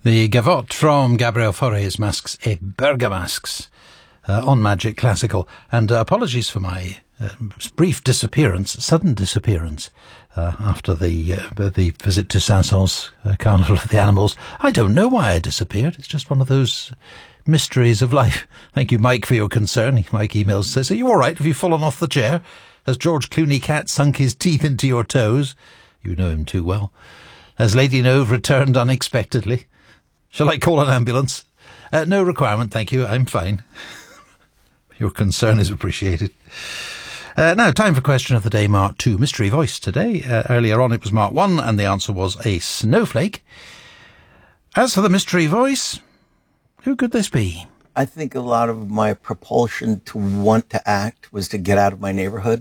The gavotte from Gabriel Fauré's Masks et Bergamasques on Magic Classical. And apologies for my brief sudden disappearance after the visit to Saint-Saëns Carnival of the Animals. I don't know why I disappeared. It's just one of those mysteries of life. Thank you, Mike, for your concern. Mike emails, says, "Are you all right? Have you fallen off the chair? Has George Clooney cat sunk his teeth into your toes?" You know him too well. "Has Lady Nove returned unexpectedly? Shall I call an ambulance?" No requirement, thank you. I'm fine. Your concern is appreciated. Now, time for question of the day, Mark 2. Mystery voice today. Earlier on it was Mark 1, and the answer was a snowflake. As for the mystery voice, who could this be? I think a lot of my propulsion to want to act was to get out of my neighborhood.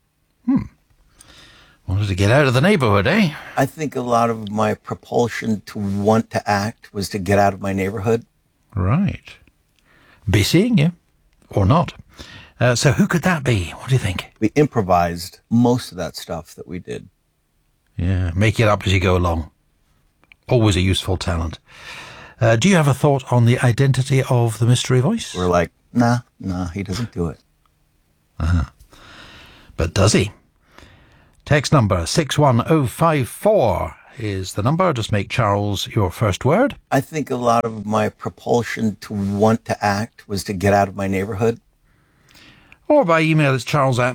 Wanted to get out of the neighborhood, eh? I think a lot of my propulsion to want to act was to get out of my neighborhood. Right. Be seeing you. Or not. So who could that be? What do you think? We improvised most of that stuff that we did. Yeah, make it up as you go along. Always a useful talent. Do you have a thought on the identity of the mystery voice? We're like, nah, he doesn't do it. But does he? Text number 61054 is the number. Just make Charles your first word. I think a lot of my propulsion to want to act was to get out of my neighborhood. Or by email, it's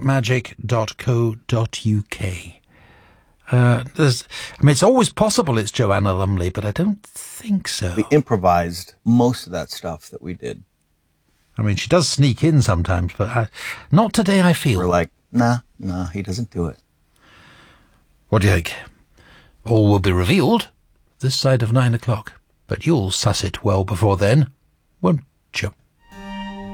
charles@magic.co.uk. It's always possible it's Joanna Lumley, but I don't think so. We improvised most of that stuff that we did. I mean, she does sneak in sometimes, but not today, I feel. We're like, nah, he doesn't do it. What do you think? All will be revealed this side of 9 o'clock, but you'll suss it well before then, won't you?